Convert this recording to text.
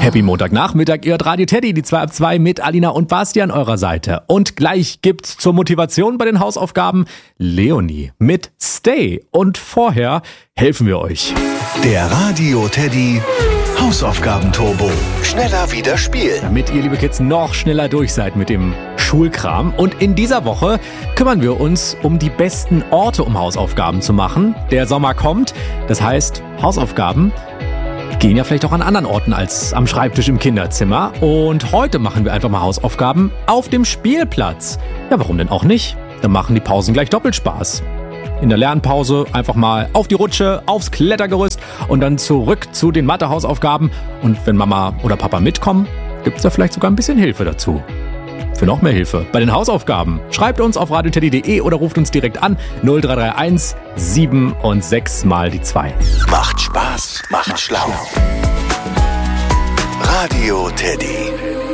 Happy Montagnachmittag, ihr hört Radio Teddy, die 2 ab 2 mit Alina und Basti an eurer Seite. Und gleich gibt's zur Motivation bei den Hausaufgaben Leonie mit Stay. Und vorher helfen wir euch. Der Radio Teddy Hausaufgaben-Turbo. Schneller wieder spielen. Damit ihr, liebe Kids, noch schneller durch seid mit dem Schulkram. Und in dieser Woche kümmern wir uns um die besten Orte, um Hausaufgaben zu machen. Der Sommer kommt, das heißt, Hausaufgaben gehen ja vielleicht auch an anderen Orten als am Schreibtisch im Kinderzimmer. Und heute machen wir einfach mal Hausaufgaben auf dem Spielplatz. Ja, warum denn auch nicht? Dann machen die Pausen gleich doppelt Spaß. In der Lernpause einfach mal auf die Rutsche, aufs Klettergerüst und dann zurück zu den Mathe-Hausaufgaben. Und wenn Mama oder Papa mitkommen, gibt's da vielleicht sogar ein bisschen Hilfe dazu. Für noch mehr Hilfe bei den Hausaufgaben schreibt uns auf radioteddy.de oder ruft uns direkt an 0331 7 und 6 mal die 2. Macht Spaß, macht schlau. Radio Teddy.